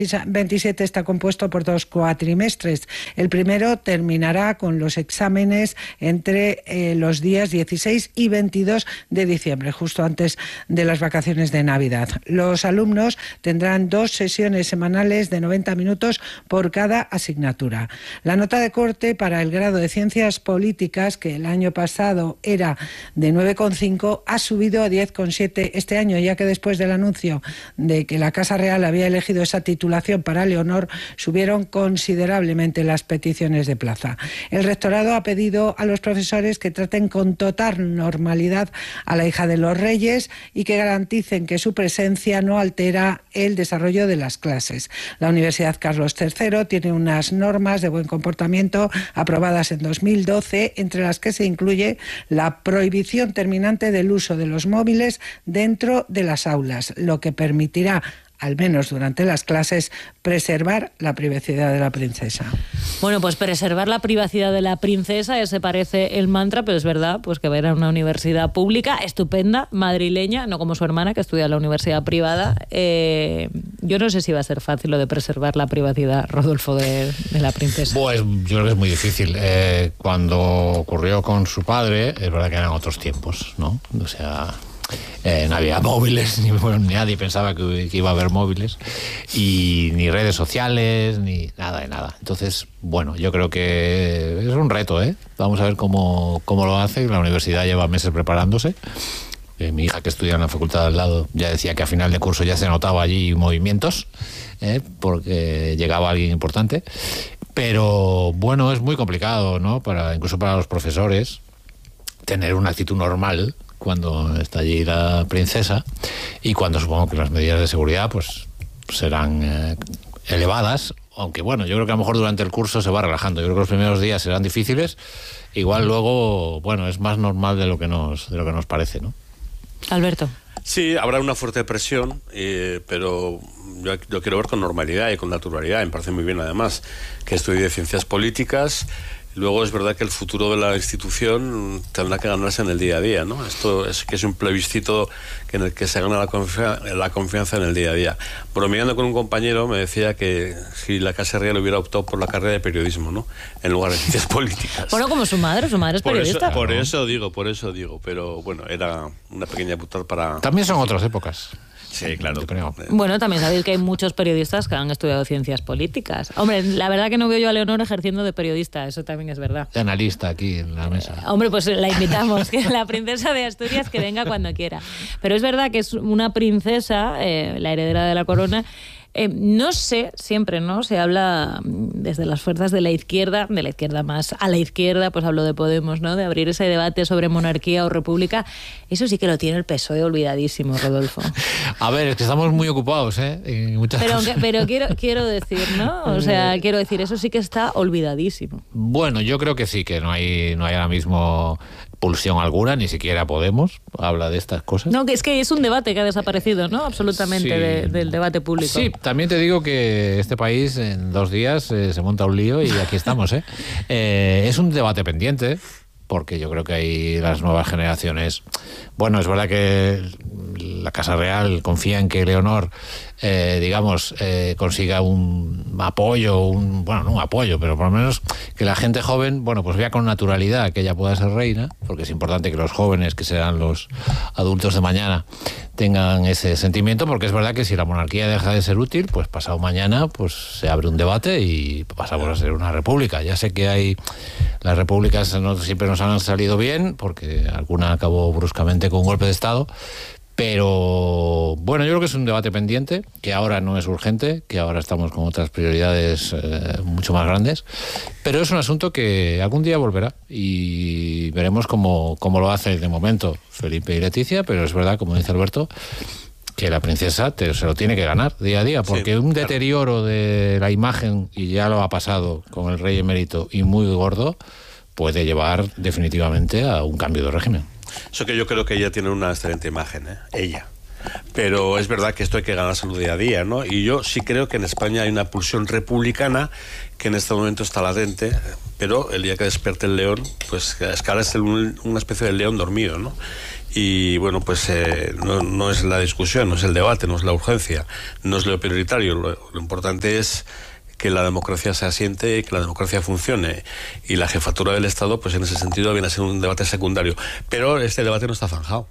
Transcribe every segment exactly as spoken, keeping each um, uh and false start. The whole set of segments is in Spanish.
veintisiete está compuesto por dos cuatrimestres. El primero terminará con los exámenes entre eh, los días dieciséis y veintidós de diciembre, justo antes de las vacaciones de Navidad. Los alumnos tendrán dos sesiones semanales de noventa minutos por cada asignatura. La nota de corte para el grado de Ciencias Políticas, que el año pasado era de nueve coma cinco, ha subido a diez coma siete este año, ya que después del anuncio de que la Casa Real había elegido esa titulación para Leonor, subieron considerablemente las peticiones de plaza. El rectorado ha pedido a los profesores que traten con total normalidad a la hija de los Reyes y que garanticen que su presencia no altera el desarrollo de las clases. La Universidad Carlos tercero tiene unas normas de buen comportamiento aprobadas en dos mil doce, entre las que se incluye la prohibición terminante del uso de los móviles dentro de las aulas, lo que permitirá, al menos durante las clases, preservar la privacidad de la princesa. Bueno, pues preservar la privacidad de la princesa, ese parece el mantra, pero es verdad, pues que va a ir a una universidad pública, estupenda, madrileña, no como su hermana, que estudia en la universidad privada. Eh, yo no sé si va a ser fácil lo de preservar la privacidad, Rodolfo, de, de la princesa. Pues yo creo que es muy difícil. Eh, cuando ocurrió con su padre, es verdad que eran otros tiempos, ¿no? O sea... Eh, no había móviles, ni, bueno, ni nadie pensaba que, que iba a haber móviles, y ni redes sociales, ni nada de nada. Entonces, bueno, yo creo que es un reto, ¿eh? Vamos a ver cómo, cómo lo hace. La universidad lleva meses preparándose. Eh, mi hija, que estudia en la facultad al lado, ya decía que a final de curso ya se notaba allí movimientos, ¿eh? Porque llegaba alguien importante. Pero, bueno, es muy complicado, ¿no? Para, incluso para los profesores, tener una actitud normal cuando está allí la princesa, y cuando supongo que las medidas de seguridad pues serán eh, elevadas, aunque bueno, yo creo que a lo mejor durante el curso se va relajando. Yo creo que los primeros días serán difíciles, igual luego, bueno, es más normal de lo que nos, de lo que nos parece, ¿no? Alberto. Sí, habrá una fuerte presión, eh, pero yo lo quiero ver con normalidad y con naturalidad. Me parece muy bien, además, que estudie ciencias políticas. Luego es verdad que el futuro de la institución tendrá que ganarse en el día a día, ¿no? Esto es que es un plebiscito en el que se gana la, confianza, la confianza en el día a día. Bromeando con un compañero me decía que si la Casa Real hubiera optado por la carrera de periodismo, ¿no? En lugar de ciencias políticas. Bueno, como su madre, su madre es por periodista. Eso, por eso digo, por eso digo, pero bueno, era una pequeña putada para... También son otras épocas. Sí, claro. Bueno, también sabéis que hay muchos periodistas que han estudiado ciencias políticas. Hombre, la verdad que no veo yo a Leonor ejerciendo de periodista, eso también es verdad. De analista aquí en la mesa. Eh, hombre, pues la invitamos, que la princesa de Asturias, que venga cuando quiera. Pero es verdad que es una princesa, eh, la heredera de la corona. Eh, no sé, siempre, ¿no? Se habla desde las fuerzas de la izquierda, de la izquierda más a la izquierda, pues hablo de Podemos, ¿no? De abrir ese debate sobre monarquía o república. Eso sí que lo tiene el P S O E olvidadísimo, Rodolfo. A ver, es que estamos muy ocupados, ¿eh? En muchas pero cosas. pero quiero, quiero decir, ¿no? O sea, quiero decir, eso sí que está olvidadísimo. Bueno, yo creo que sí, que no hay, no hay ahora mismo pulsión alguna, ni siquiera Podemos habla de estas cosas. No, que es que es un debate que ha desaparecido, ¿no? Absolutamente, sí. de, del debate público. Sí, también te digo que este país en dos días eh, se monta un lío y aquí estamos, ¿eh? eh es un debate pendiente, porque yo creo que hay las nuevas generaciones... Bueno, es verdad que la Casa Real confía en que Leonor, eh, digamos, eh, consiga un apoyo, un bueno, no un apoyo, pero por lo menos que la gente joven, bueno, pues vea con naturalidad que ella pueda ser reina, porque es importante que los jóvenes, que serán los adultos de mañana, tengan ese sentimiento, porque es verdad que si la monarquía deja de ser útil, pues pasado mañana pues se abre un debate y pasamos a ser una república. Ya sé que hay... Las repúblicas no siempre nos han salido bien, porque alguna acabó bruscamente con un golpe de Estado, pero bueno, yo creo que es un debate pendiente, que ahora no es urgente, que ahora estamos con otras prioridades eh, mucho más grandes, pero es un asunto que algún día volverá y veremos cómo, cómo lo hace de momento Felipe y Leticia, pero es verdad, como dice Alberto, que la princesa te, se lo tiene que ganar día a día, porque sí, un deterioro de la imagen, y ya lo ha pasado con el rey emérito y muy gordo, puede llevar definitivamente a un cambio de régimen. Eso que yo creo que ella tiene una excelente imagen, ¿eh? Ella. Pero es verdad que esto hay que ganárselo día a día, ¿no? Y yo sí creo que en España hay una pulsión republicana que en este momento está latente, pero el día que despierte el león, pues es que ahora es el, una especie de león dormido, ¿no? Y bueno, pues eh, no, no es la discusión, no es el debate, no es la urgencia, no es lo prioritario. Lo, lo importante es que la democracia se asiente y que la democracia funcione. Y la jefatura del Estado, pues en ese sentido, viene a ser un debate secundario. Pero este debate no está zanjado.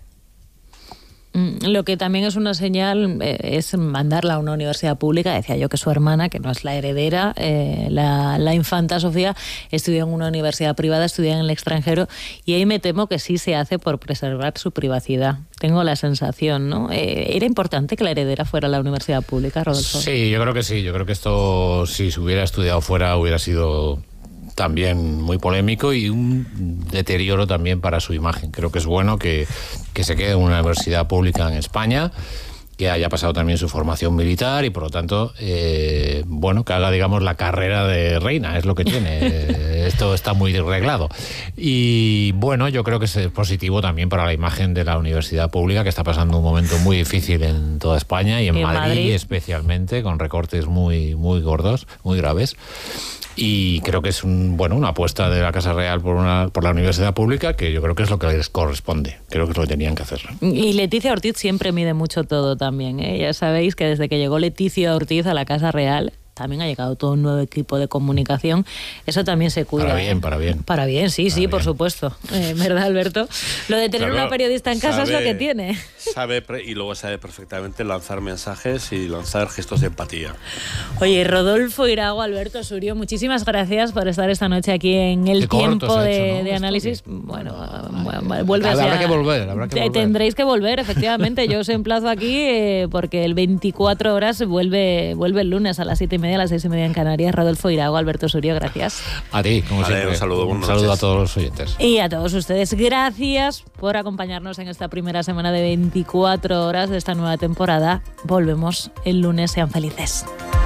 Lo que también es una señal eh, es mandarla a una universidad pública. Decía yo que su hermana, que no es la heredera, eh, la, la infanta Sofía, estudió en una universidad privada, estudió en el extranjero, y ahí me temo que sí se hace por preservar su privacidad. Tengo la sensación, ¿no? Eh, ¿Era importante que la heredera fuera a la universidad pública, Rodolfo? Sí, yo creo que sí. Yo creo que esto, si se hubiera estudiado fuera, hubiera sido también muy polémico y un deterioro también para su imagen. Creo que es bueno que, que se quede en una universidad pública en España, que haya pasado también su formación militar y por lo tanto, eh, bueno, que haga, digamos, la carrera de reina, es lo que tiene. Esto está muy arreglado. Y bueno, yo creo que es positivo también para la imagen de la universidad pública, que está pasando un momento muy difícil en toda España y en, ¿Y en Madrid, Madrid especialmente, con recortes muy, muy gordos, muy graves. Y creo que es un, bueno, una apuesta de la Casa Real por una por la universidad pública, que yo creo que es lo que les corresponde. Creo que es lo que tenían que hacer. Y Leticia Ortiz siempre mide mucho todo también, ¿eh? Ya sabéis que desde que llegó Leticia Ortiz a la Casa Real, también ha llegado todo un nuevo equipo de comunicación. Eso también se cuida. Para bien, ¿eh? para bien. Para bien, sí, para sí, bien. Por supuesto. Eh, ¿Verdad, Alberto? Lo de tener claro, una periodista en casa sabe, es lo que tiene. Sabe, y luego sabe perfectamente lanzar mensajes y lanzar gestos de empatía. Oye, Rodolfo Irago, Alberto Surio, muchísimas gracias por estar esta noche aquí en El Tiempo de, hecho, ¿no? de Análisis. Bueno, bueno, vuelves habrá ya. que volver, habrá que volver. Tendréis que volver, efectivamente. Yo os emplazo aquí eh, porque el veinticuatro horas vuelve, vuelve el lunes a las siete y media, a las seis y media en Canarias. Rodolfo Irago, Alberto Surio, gracias. A ti, como vale, siempre. Un saludo, un saludo a todos los oyentes. Y a todos ustedes, gracias por acompañarnos en esta primera semana de veinticuatro horas de esta nueva temporada. Volvemos el lunes, sean felices.